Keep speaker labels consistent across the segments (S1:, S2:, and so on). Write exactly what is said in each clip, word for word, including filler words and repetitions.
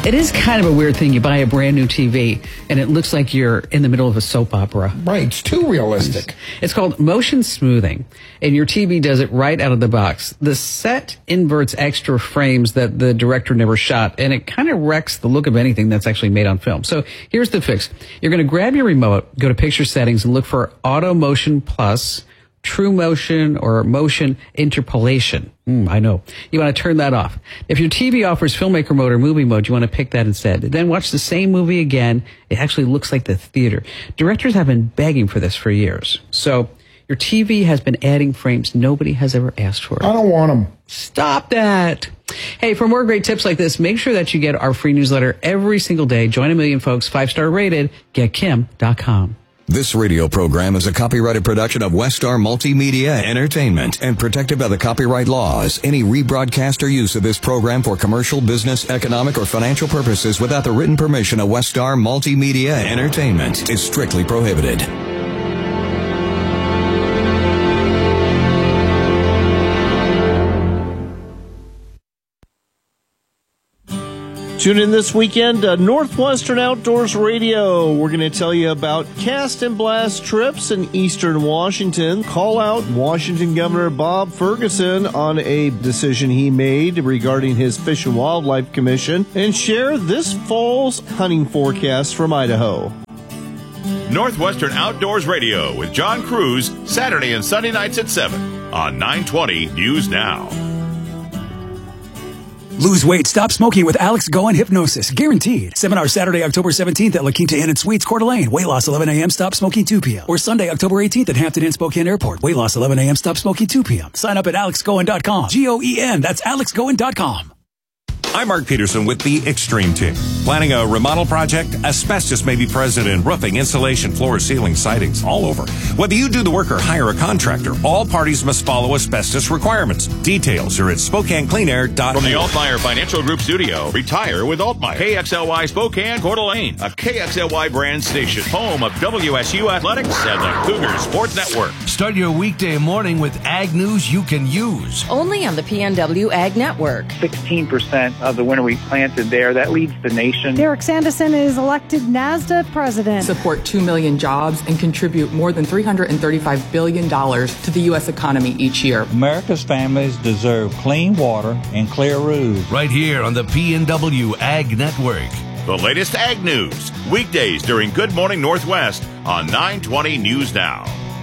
S1: It is kind of a weird thing. You buy a brand new T V and it looks like you're in the middle of a soap opera.
S2: Right. It's too realistic.
S1: It's called motion smoothing, and your T V does it right out of the box. The set inverts extra frames that the director never shot, and it kind of wrecks the look of anything that's actually made on film. So here's the fix. You're going to grab your remote, go to picture settings, and look for Auto Motion Plus, True Motion, or Motion Interpolation. Mm, I know. You want to turn that off. If your T V offers filmmaker mode or movie mode, you want to pick that instead. Then watch the same movie again. It actually looks like the theater. Directors have been begging for this for years. So your T V has been adding frames nobody has ever asked for.
S2: I don't want them.
S1: Stop that. Hey, for more great tips like this, make sure that you get our free newsletter every single day. Join a million folks, five-star rated, get kim dot com.
S3: This radio program is a copyrighted production of Westar Multimedia Entertainment and protected by the copyright laws. Any rebroadcast or use of this program for commercial, business, economic, or financial purposes without the written permission of Westar Multimedia Entertainment is strictly prohibited.
S4: Tune in this weekend to Northwestern Outdoors Radio. We're going to tell you about cast and blast trips in eastern Washington. Call out Washington Governor Bob Ferguson on a decision he made regarding his Fish and Wildlife Commission, and share this fall's hunting forecast from Idaho.
S5: Northwestern Outdoors Radio with John Cruz, Saturday and Sunday nights at seven on nine twenty News Now.
S6: Lose weight, stop smoking with Alex Goen Hypnosis. Guaranteed. Seminar Saturday, October seventeenth at La Quinta Inn and Suites, Coeur d'Alene. Weight loss eleven a.m., stop smoking two p.m. Or Sunday, October eighteenth at Hampton Inn, Spokane Airport. Weight loss eleven a.m., stop smoking two p.m. Sign up at alex goen dot com. G O E N. That's alex goen dot com.
S7: I'm Mark Peterson with the Extreme Team. Planning a remodel project? Asbestos may be present in roofing, insulation, floors, ceilings, sidings, all over. Whether you do the work or hire a contractor, all parties must follow asbestos requirements. Details are at spokane clean air dot org.
S5: From the Altmaier Financial Group studio, retire with Altmaier. K X L Y Spokane, Coeur d'Alene, a K X L Y brand station, home of W S U Athletics and the Cougar Sports Network.
S8: Start your weekday morning with ag news you can use.
S9: Only on the P N W Ag Network.
S10: sixteen percent of the winter wheat planted there. That leads the nation.
S11: Derek Sanderson is elected NASDA president.
S12: Support two million jobs and contribute more than three hundred thirty-five billion dollars to the U S economy each year.
S13: America's families deserve clean water and clear roofs.
S8: Right here on the P N W Ag Network.
S5: The latest ag news, weekdays during Good Morning Northwest on nine twenty News Now.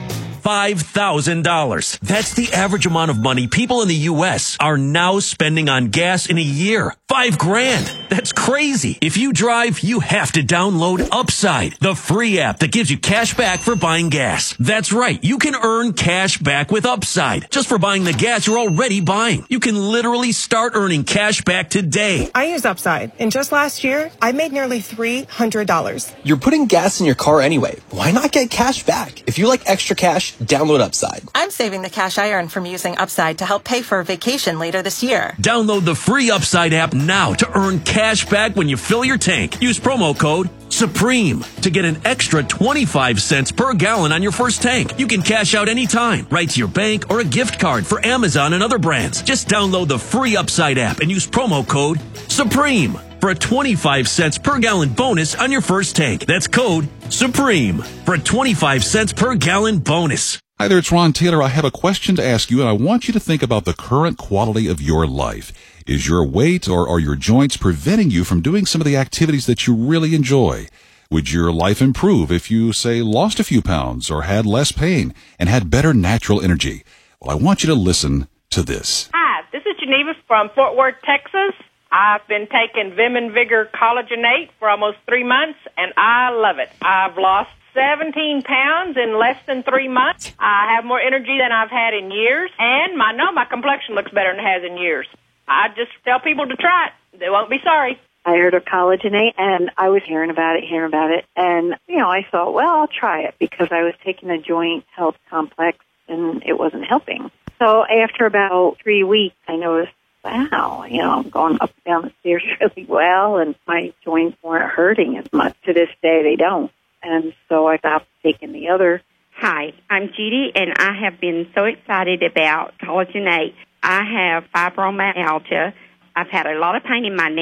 S14: five thousand dollars. That's the average amount of money people in the U S are now spending on gas in a year. Five grand. That's crazy. If you drive, you have to download Upside, the free app that gives you cash back for buying gas. That's right. You can earn cash back with Upside just for buying the gas you're already buying. You can literally start earning cash back today.
S15: I use Upside, and just last year, I made nearly three hundred dollars.
S16: You're putting gas in your car anyway. Why not get cash back? If you like extra cash, download Upside.
S17: I'm saving the cash I earn from using Upside to help pay for a vacation later this year.
S14: Download the free Upside app now to earn cash back when you fill your tank. Use promo code SUPREME to get an extra twenty-five cents per gallon on your first tank. You can cash out anytime, right to your bank or a gift card for Amazon and other brands. Just download the free Upside app and use promo code SUPREME for a twenty-five cents per gallon bonus on your first tank. That's code SUPREME for a twenty-five cents per gallon bonus.
S18: Hi there, it's Ron Taylor. I have a question to ask you, and I want you to think about the current quality of your life. Is your weight or are your joints preventing you from doing some of the activities that you really enjoy? Would your life improve if you, say, lost a few pounds or had less pain and had better natural energy? Well, I want you to listen to this.
S19: Hi, this is Geneva from Fort Worth, Texas. I've been taking Vim and Vigor Collagenate for almost three months, and I love it. I've lost seventeen pounds in less than three months. I have more energy than I've had in years, and I know my complexion looks better than it has in years. I just tell people to try it. They won't be sorry.
S20: I heard of Collagenate, and I was hearing about it, hearing about it, and, you know, I thought, well, I'll try it because I was taking a joint health complex, and it wasn't helping. So after about three weeks, I noticed, wow, you know, I'm going up and down the stairs really well, and my joints weren't hurting as much. To this day, they don't. And so I stopped taking the other.
S21: Hi, I'm Judy, and I have been so excited about Collagenate. I have fibromyalgia. I've had a lot of pain in my neck.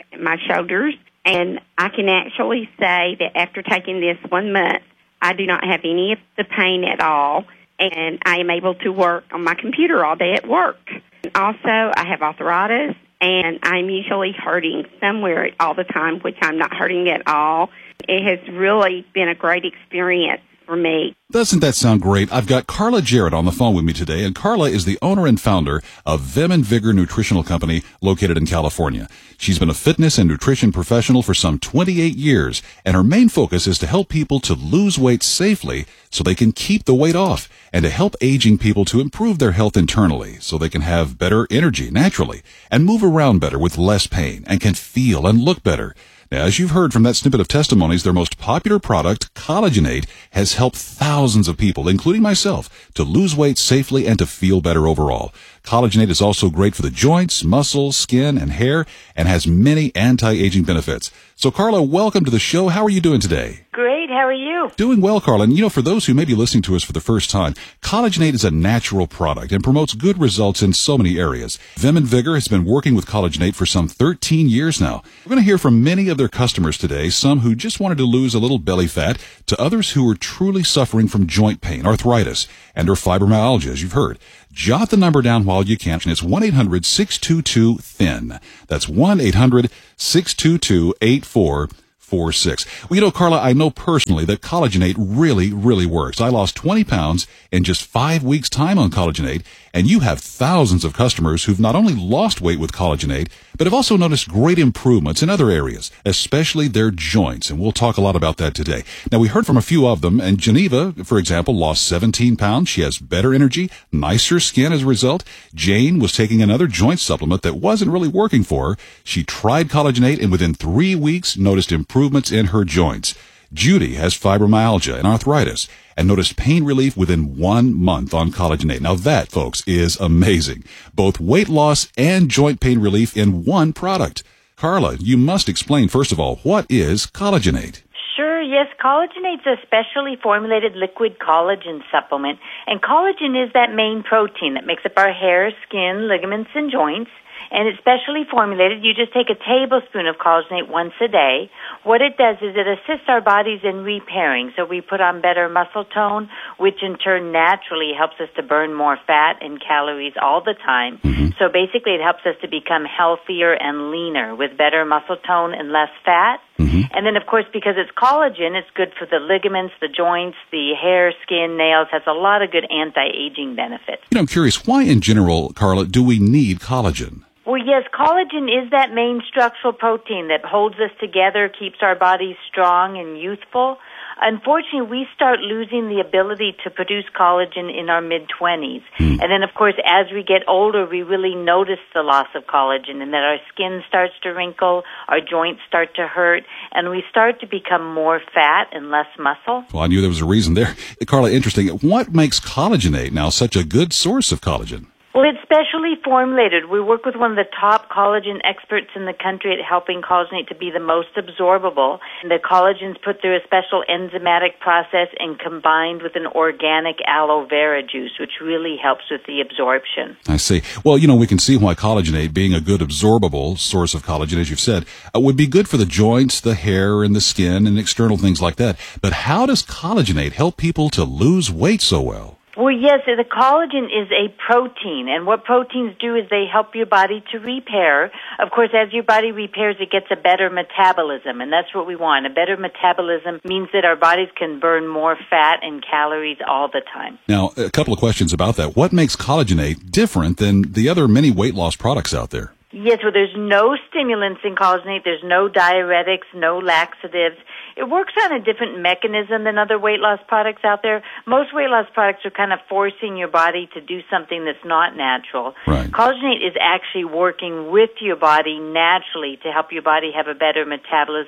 S21: my shoulders. And I can actually say that after taking this one month, I do not have any of the pain at all, and I am able to work on my computer all day at work. Also, I have arthritis, and I'm usually hurting somewhere all the time, which I'm not hurting at all. It has really been a great experience for me.
S18: Doesn't that sound great? I've got Carla Jarrett on the phone with me today, and Carla is the owner and founder of Vim and Vigor Nutritional Company located in California. She's been a fitness and nutrition professional for some twenty-eight years, and her main focus is to help people to lose weight safely so they can keep the weight off, and to help aging people to improve their health internally so they can have better energy naturally and move around better with less pain and can feel and look better. Now, as you've heard from that snippet of testimonies, their most popular product, Collagenate, has helped thousands of people, including myself, to lose weight safely and to feel better overall. Collagenate is also great for the joints, muscles, skin, and hair, and has many anti-aging benefits. So, Carla, welcome to the show. How are you doing today?
S2: Great. How are you?
S18: Doing well, Carla. And, you know, for those who may be listening to us for the first time, Collagenate is a natural product and promotes good results in so many areas. Vim and Vigor has been working with Collagenate for some thirteen years now. We're going to hear from many of their customers today, some who just wanted to lose a little belly fat, to others who are truly suffering from joint pain, arthritis, and or fibromyalgia, as you've heard. Jot the number down while you can. It's one eight hundred six two two thin. That's one eight hundred six two two eight four four six. Well, you know, Carla, I know personally that Collagenate really, really works. I lost twenty pounds in just five weeks' time on Collagenate, and you have thousands of customers who've not only lost weight with Collagenate, but have also noticed great improvements in other areas, especially their joints, and we'll talk a lot about that today. Now, we heard from a few of them, and Geneva, for example, lost seventeen pounds. She has better energy, nicer skin as a result. Jane was taking another joint supplement that wasn't really working for her. She tried Collagenate, and within three weeks noticed improvements in her joints. Judy has fibromyalgia and arthritis and noticed pain relief within one month on Collagenate. Now that, folks, is amazing. Both weight loss and joint pain relief in one product. Carla, you must explain, first of all, what is Collagenate?
S2: Sure, yes. Collagenate's a specially formulated liquid collagen supplement, and collagen is that main protein that makes up our hair, skin, ligaments, and joints. And it's specially formulated. You just take a tablespoon of collagenate once a day. What it does is it assists our bodies in repairing. So we put on better muscle tone, which in turn naturally helps us to burn more fat and calories all the time. Mm-hmm. So basically it helps us to become healthier and leaner with better muscle tone and less fat. Mm-hmm. And then, of course, because it's collagen, it's good for the ligaments, the joints, the hair, skin, nails, has a lot of good anti-aging benefits.
S18: You know, I'm curious, why in general, Carla, do we need collagen?
S2: Well, yes, collagen is that main structural protein that holds us together, keeps our bodies strong and youthful. Unfortunately, we start losing the ability to produce collagen in our mid-twenties. Mm. And then, of course, as we get older, we really notice the loss of collagen and that our skin starts to wrinkle, our joints start to hurt, and we start to become more fat and less muscle.
S18: Well, I knew there was a reason there. Carla, interesting. What makes Collagenate now such a good source of collagen?
S2: Well, it's specially formulated. We work with one of the top collagen experts in the country at helping collagenate to be the most absorbable. The collagen's put through a special enzymatic process and combined with an organic aloe vera juice, which really helps with the absorption.
S18: I see. Well, you know, we can see why Collagenate, being a good absorbable source of collagen, as you've said, uh, would be good for the joints, the hair, and the skin, and external things like that. But how does Collagenate help people to lose weight so well?
S2: Well, yes, the collagen is a protein, and what proteins do is they help your body to repair. Of course, as your body repairs, it gets a better metabolism, and that's what we want. A better metabolism means that our bodies can burn more fat and calories all the time.
S18: Now, a couple of questions about that. What makes Collagenate different than the other many weight loss products out there?
S2: Yes, well, there's no stimulants in collagenate. There's no diuretics, no laxatives. It works on a different mechanism than other weight loss products out there. Most weight loss products are kind of forcing your body to do something that's not natural. Right. Collagenate is actually working with your body naturally to help your body have a better metabolism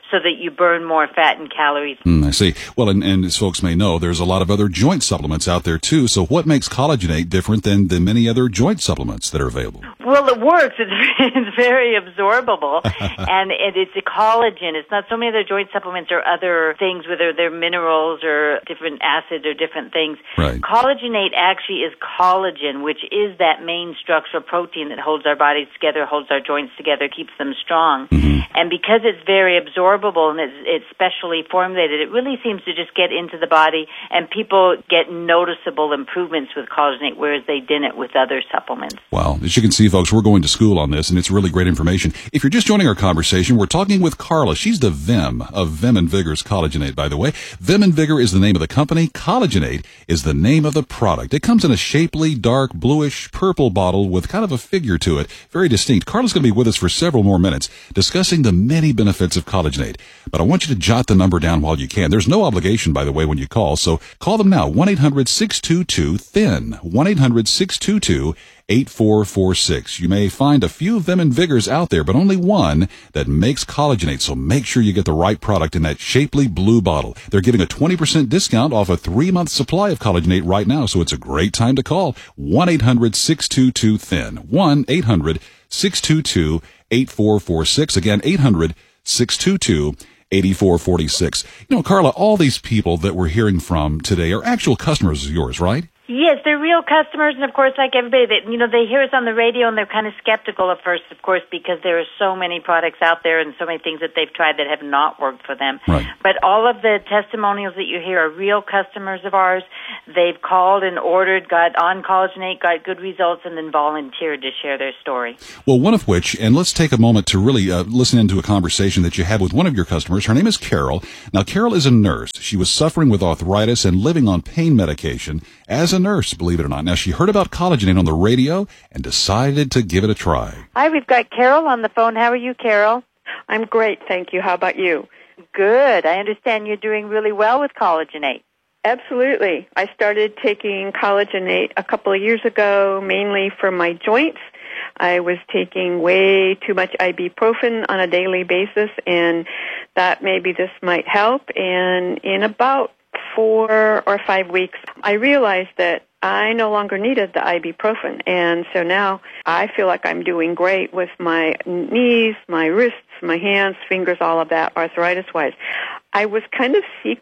S2: so that you burn more fat and calories.
S18: Mm, I see. Well, and, and as folks may know, there's a lot of other joint supplements out there too. So what makes Collagenate different than the many other joint supplements that are available?
S2: Well, it works. It's, it's very absorbable, and it, it's a collagen. It's not so many other joint supplements or other things, whether they're minerals or different acids or different things.
S18: Right.
S2: Collagenate actually is collagen, which is that main structural protein that holds our bodies together, holds our joints together, keeps them strong.
S18: Mm-hmm.
S2: And because it's very absorbable and it's, it's specially formulated, it really seems to just get into the body, and people get noticeable improvements with collagenate, whereas they didn't with other supplements.
S18: Wow. As you can see, folks, we're going to school on this, and it's really great information. If you're just joining our conversation, we're talking with Carla. She's the Vim of Vim and Vigor's Collagenate, by the way. Vim and Vigor is the name of the company. Collagenate is the name of the product. It comes in a shapely, dark, bluish, purple bottle with kind of a figure to it. Very distinct. Carla's going to be with us for several more minutes discussing the many benefits of Collagenate. But I want you to jot the number down while you can. There's no obligation, by the way, when you call, so call them now. one eight hundred six two two thin. one eight hundred six two two eight four four six. You may find a few Vim and Vigors out there, but only one that makes Collagenate, so make sure you get the right product in that shapely blue bottle. They're giving a twenty percent discount off a three-month supply of Collagenate right now, so it's a great time to call. one eight hundred six two two thin. one eight hundred six two two eight four four six. Again, eight hundred six two two eight four four six. You know, Carla, all these people that we're hearing from today are actual customers of yours, right?
S2: Yes, they're real customers, and of course, like everybody, that you know, they hear us on the radio, and they're kind of skeptical at first, of course, because there are so many products out there and so many things that they've tried that have not worked for them.
S18: Right.
S2: But all of the testimonials that you hear are real customers of ours. They've called and ordered, got on Collagenate, got good results, and then volunteered to share their story.
S18: Well, one of which, and let's take a moment to really uh, listen into a conversation that you had with one of your customers. Her name is Carol. Now, Carol is a nurse. She was suffering with arthritis and living on pain medication as a nurse, believe it or not. Now, she heard about Collagenate on the radio and decided to give it a try.
S20: Hi, we've got Carol on the phone. How are you, Carol?
S1: I'm great, thank you. How about you?
S20: Good. I understand you're doing really well with Collagenate.
S1: Absolutely. I started taking Collagenate a couple of years ago, mainly for my joints. I was taking way too much ibuprofen on a daily basis, and thought maybe this might help. And in about four or five weeks, I realized that I no longer needed the ibuprofen, and so now I feel like I'm doing great with my knees, my wrists, my hands, fingers, all of that, arthritis-wise. I was kind of secretly